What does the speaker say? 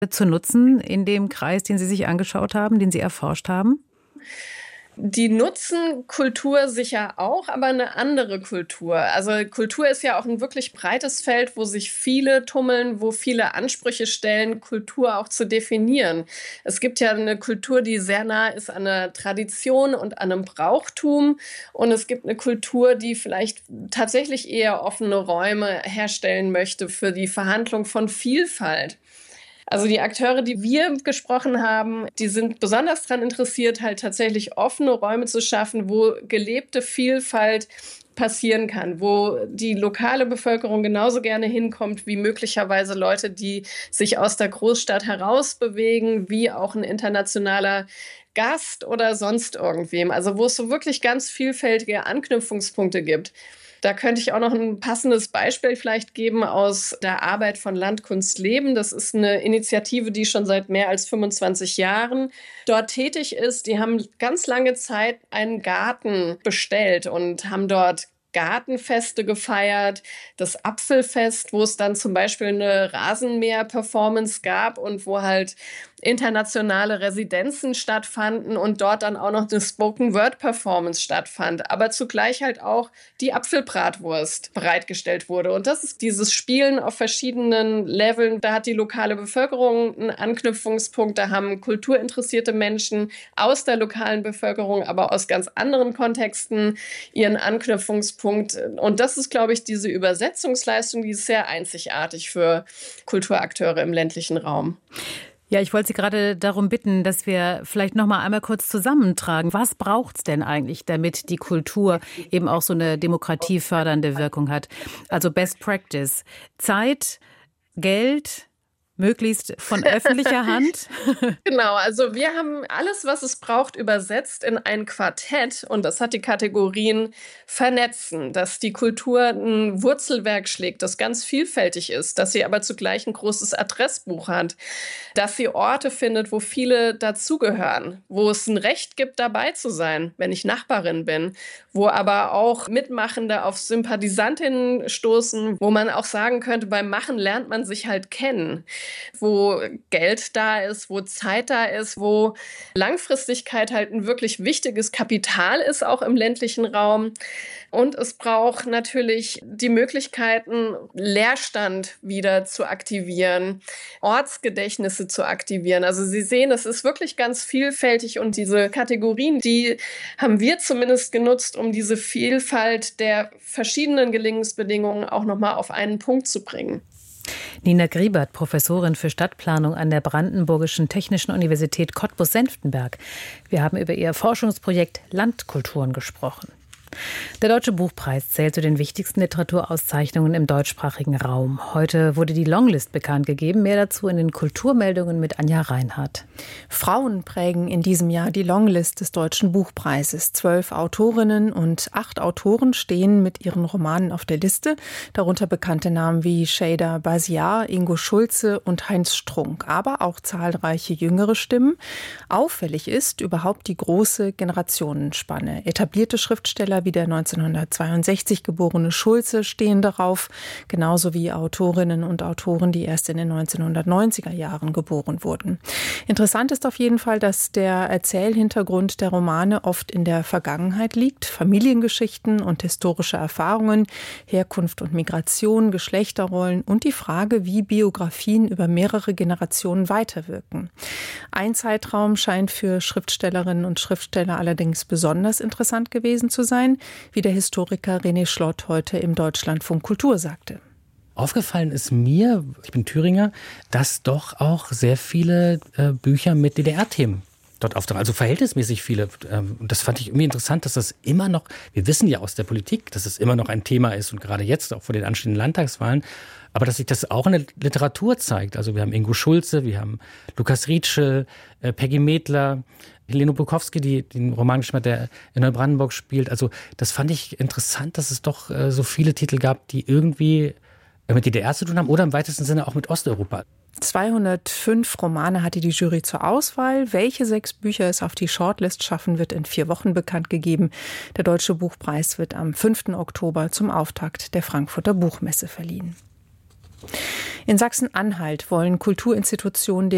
zu nutzen in dem Kreis, den Sie sich angeschaut haben, den Sie erforscht haben? Die nutzen Kultur sicher auch, aber eine andere Kultur. Also Kultur ist ja auch ein wirklich breites Feld, wo sich viele tummeln, wo viele Ansprüche stellen, Kultur auch zu definieren. Es gibt ja eine Kultur, die sehr nah ist an einer Tradition und an einem Brauchtum. Und es gibt eine Kultur, die vielleicht tatsächlich eher offene Räume herstellen möchte für die Verhandlung von Vielfalt. Also die Akteure, die wir gesprochen haben, die sind besonders daran interessiert, halt tatsächlich offene Räume zu schaffen, wo gelebte Vielfalt passieren kann, wo die lokale Bevölkerung genauso gerne hinkommt wie möglicherweise Leute, die sich aus der Großstadt herausbewegen, wie auch ein internationaler Gast oder sonst irgendwem. Also wo es so wirklich ganz vielfältige Anknüpfungspunkte gibt. Da könnte ich auch noch ein passendes Beispiel vielleicht geben aus der Arbeit von Landkunst Leben. Das ist eine Initiative, die schon seit mehr als 25 Jahren dort tätig ist. Die haben ganz lange Zeit einen Garten bestellt und haben dort Gartenfeste gefeiert, das Apfelfest, wo es dann zum Beispiel eine Rasenmäher-Performance gab und wo halt internationale Residenzen stattfanden und dort dann auch noch eine Spoken-Word-Performance stattfand, aber zugleich halt auch die Apfelbratwurst bereitgestellt wurde. Und das ist dieses Spielen auf verschiedenen Leveln. Da hat die lokale Bevölkerung einen Anknüpfungspunkt, da haben kulturinteressierte Menschen aus der lokalen Bevölkerung, aber aus ganz anderen Kontexten ihren Anknüpfungspunkt. Und das ist, glaube ich, diese Übersetzungsleistung, die ist sehr einzigartig für Kulturakteure im ländlichen Raum. Ja, ich wollte Sie gerade darum bitten, dass wir vielleicht noch mal einmal kurz zusammentragen. Was braucht es denn eigentlich, damit die Kultur eben auch so eine demokratiefördernde Wirkung hat? Also Best Practice. Zeit, Geld, möglichst von öffentlicher Hand? Genau, also wir haben alles, was es braucht, übersetzt in ein Quartett. Und das hat die Kategorien vernetzen, dass die Kultur ein Wurzelwerk schlägt, das ganz vielfältig ist, dass sie aber zugleich ein großes Adressbuch hat, dass sie Orte findet, wo viele dazugehören, wo es ein Recht gibt, dabei zu sein, wenn ich Nachbarin bin, wo aber auch Mitmachende auf Sympathisantinnen stoßen, wo man auch sagen könnte, beim Machen lernt man sich halt kennen, wo Geld da ist, wo Zeit da ist, wo Langfristigkeit halt ein wirklich wichtiges Kapital ist, auch im ländlichen Raum. Und es braucht natürlich die Möglichkeiten, Leerstand wieder zu aktivieren, Ortsgedächtnisse zu aktivieren. Also Sie sehen, es ist wirklich ganz vielfältig und diese Kategorien, die haben wir zumindest genutzt, um diese Vielfalt der verschiedenen Gelingensbedingungen auch nochmal auf einen Punkt zu bringen. Nina Griebert, Professorin für Stadtplanung an der Brandenburgischen Technischen Universität Cottbus-Senftenberg. Wir haben über ihr Forschungsprojekt Landkulturen gesprochen. Der Deutsche Buchpreis zählt zu den wichtigsten Literaturauszeichnungen im deutschsprachigen Raum. Heute wurde die Longlist bekannt gegeben. Mehr dazu in den Kulturmeldungen mit Anja Reinhardt. Frauen prägen in diesem Jahr die Longlist des Deutschen Buchpreises. 12 Autorinnen und 8 Autoren stehen mit ihren Romanen auf der Liste. Darunter bekannte Namen wie Şeyda Basiar, Ingo Schulze und Heinz Strunk. Aber auch zahlreiche jüngere Stimmen. Auffällig ist überhaupt die große Generationenspanne. Etablierte Schriftsteller wie der 1962 geborene Schulze stehen darauf, genauso wie Autorinnen und Autoren, die erst in den 1990er Jahren geboren wurden. Interessant ist auf jeden Fall, dass der Erzählhintergrund der Romane oft in der Vergangenheit liegt. Familiengeschichten und historische Erfahrungen, Herkunft und Migration, Geschlechterrollen und die Frage, wie Biografien über mehrere Generationen weiterwirken. Ein Zeitraum scheint für Schriftstellerinnen und Schriftsteller allerdings besonders interessant gewesen zu sein, wie der Historiker René Schlott heute im Deutschlandfunk Kultur sagte. Aufgefallen ist mir, ich bin Thüringer, dass doch auch sehr viele Bücher mit DDR-Themen dort auftauchen. Also verhältnismäßig viele. Und das fand ich irgendwie interessant, dass das immer noch, wir wissen ja aus der Politik, dass es immer noch ein Thema ist und gerade jetzt auch vor den anstehenden Landtagswahlen, aber dass sich das auch in der Literatur zeigt. Also wir haben Ingo Schulze, wir haben Lukas Rietschel, Peggy Medler, Helene Bukowski, die den Roman geschrieben hat, der in Neubrandenburg spielt. Also das fand ich interessant, dass es doch so viele Titel gab, die irgendwie mit DDR zu tun haben oder im weitesten Sinne auch mit Osteuropa. 205 Romane hatte die Jury zur Auswahl. Welche 6 Bücher es auf die Shortlist schaffen, wird in 4 Wochen bekannt gegeben. Der Deutsche Buchpreis wird am 5. Oktober zum Auftakt der Frankfurter Buchmesse verliehen. In Sachsen-Anhalt wollen Kulturinstitutionen